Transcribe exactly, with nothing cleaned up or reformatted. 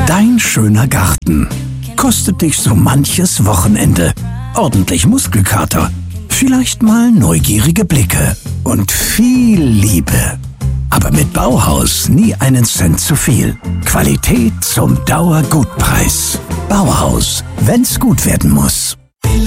Dein schöner Garten kostet dich so manches Wochenende. Ordentlich Muskelkater, vielleicht mal neugierige Blicke und viel Liebe. Aber mit Bauhaus nie einen Cent zu viel. Qualität zum Dauergutpreis. Bauhaus, wenn's gut werden muss.